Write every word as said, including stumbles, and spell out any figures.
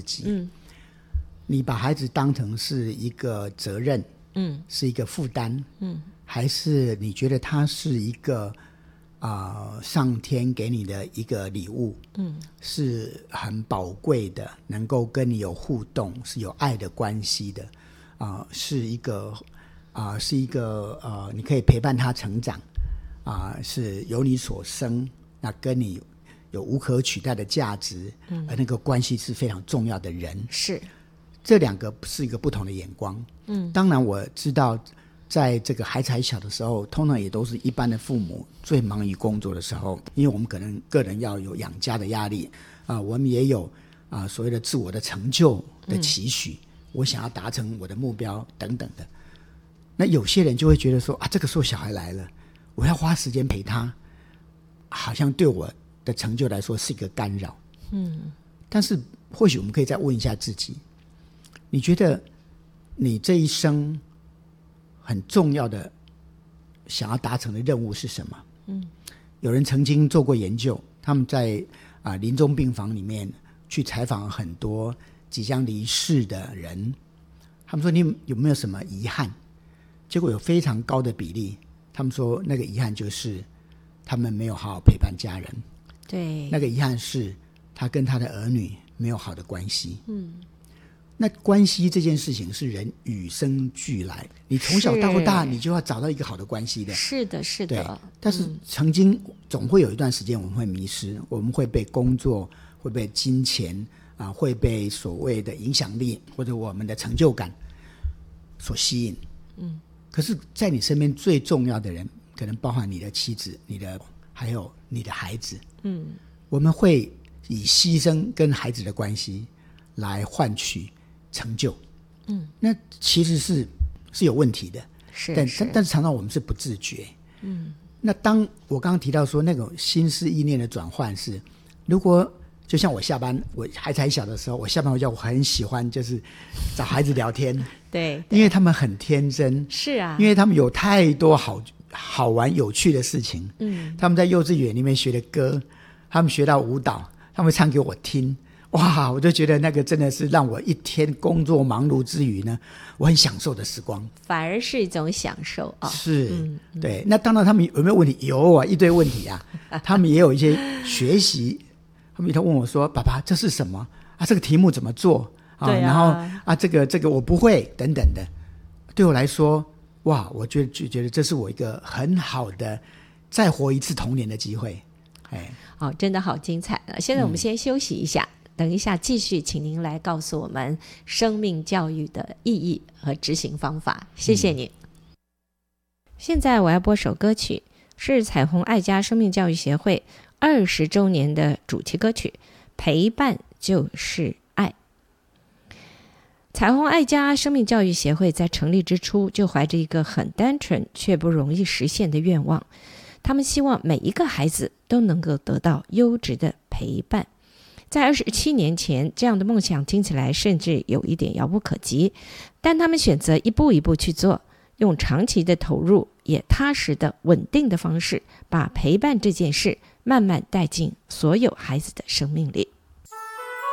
己。 嗯， 你把孩子当成是一个责任， 嗯， 是一个负担， 嗯， 还是你觉得他是一个啊、呃、上天给你的一个礼物， 嗯， 是很宝贵的，能够跟你有互动，是有爱的关系的，啊、呃，是一个啊、呃、是一个呃，你可以陪伴他成长，啊、呃，是由你所生，那跟你有无可取代的价值，嗯，而那个关系是非常重要的人， 是这两个是一个不同的眼光。嗯，当然我知道在这个孩子还小的时候，通常也都是一般的父母最忙于工作的时候，因为我们可能个人要有养家的压力啊、呃，我们也有啊、呃、所谓的自我的成就的期许、嗯、我想要达成我的目标等等的。那有些人就会觉得说啊，这个时候小孩来了，我要花时间陪他，好像对我的成就来说是一个干扰。嗯，但是或许我们可以再问一下自己，你觉得你这一生很重要的想要达成的任务是什么？嗯，有人曾经做过研究，他们在啊、呃、临终病房里面去采访很多即将离世的人，他们说你有没有什么遗憾？结果有非常高的比例，他们说那个遗憾就是他们没有好好陪伴家人。 对， 那个遗憾是他跟他的儿女没有好的关系。嗯，那关系这件事情是人与生俱来，你从小到大你就要找到一个好的关系的。 是的，是的。 对，但是曾经总会有一段时间我们会迷失，我们会被工作，会被金钱啊，会被所谓的影响力或者我们的成就感所吸引。嗯，可是在你身边最重要的人，可能包含你的妻子、你的还有你的孩子。嗯，我们会以牺牲跟孩子的关系来换取成就。嗯，那其实是是有问题的。 是， 但是但是常常我们是不自觉。嗯，那当我刚刚提到说那种心思意念的转换是，如果就像我下班，我孩子还小的时候，我下班回家我很喜欢就是找孩子聊天。 对， 因为他们很天真。 是啊， 因为他们有太多好好玩有趣的事情。嗯，他们在幼稚园里面学的歌，他们学到舞蹈，他们唱给我听，哇，我就觉得那个真的是让我一天工作忙碌之余呢，我很享受的时光， 反而是一种享受啊。 是、 嗯嗯、 对。那当然他们有没有问题？有啊，一堆问题啊。他们也有一些学习，他们一头问我说，爸爸这是什么啊？这个题目怎么做啊？ 对啊， 然后啊这个这个我不会等等的。对我来说，哇，我就就觉得这是我一个很好的再活一次童年的机会。哎， 哦，真的好精彩了。现在我们先休息一下、嗯、等一下继续请您来告诉我们生命教育的意义和执行方法。谢谢你、嗯、现在我要播首歌曲，是彩虹爱家生命教育协会二十周年的主题歌曲，陪伴就是爱。彩虹爱家生命教育协会在成立之初就怀着一个很单纯却不容易实现的愿望，他们希望每一个孩子都能够得到优质的陪伴。在二十七年前，这样的梦想听起来甚至有一点遥不可及，但他们选择一步一步去做，用长期的投入也踏实的稳定的方式，把陪伴这件事慢慢带进所有孩子的生命里。